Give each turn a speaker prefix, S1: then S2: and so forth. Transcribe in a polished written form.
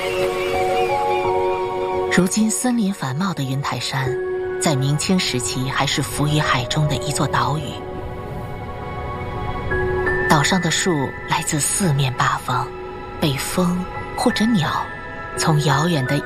S1: 如今森林繁茂的云台山，在明清时期还是浮于海中的一座岛屿。岛上的树来自四面八方，被风或者鸟从遥远的